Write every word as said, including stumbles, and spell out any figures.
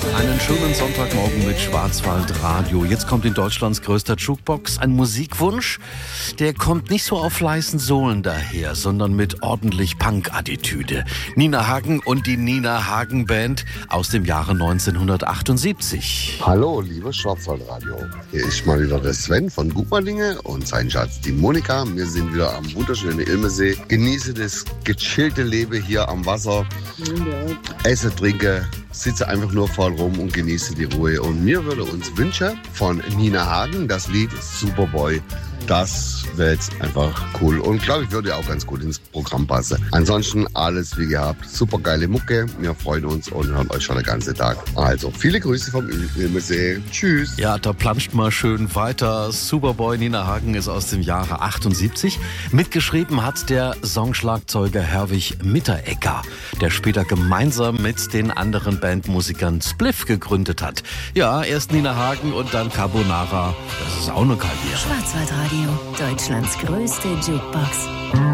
Einen schönen Sonntagmorgen mit Schwarzwaldradio. Jetzt kommt in Deutschlands größter Jukebox ein Musikwunsch. Der kommt nicht so auf leisen Sohlen daher, sondern mit ordentlich Punk-Attitüde. Nina Hagen und die Nina Hagen Band aus dem Jahre neunzehnhundertachtundsiebzig. Hallo, liebes Schwarzwaldradio. Hier ist mal wieder der Sven von Gutmalinge und sein Schatz, die Monika. Wir sind wieder am wunderschönen Ilmesee. Genieße das gechillte Leben hier am Wasser. Esse, trinke, sitze einfach nur voll rum und genieße die Ruhe. Und mir würde uns wünschen von Nina Hagen das Lied Superboy. Das wäre jetzt einfach cool und glaube ich würde auch ganz gut ins Programm passen. Ansonsten alles wie gehabt. Super geile Mucke. Wir freuen uns und hören euch schon den ganzen Tag. Also viele Grüße vom Ilmesee. Tschüss. Ja, da planscht mal schön weiter. Superboy Nina Hagen ist aus dem Jahre achtundsiebzig. Mitgeschrieben hat der Songschlagzeuger Herwig Mitteregger, der später gemeinsam mit den anderen Bandmusikern Spliff gegründet hat. Ja, erst Nina Hagen und dann Carbonara. Das ist auch eine Karriere. Schwarzwaldradio, Deutschlands größte Jukebox.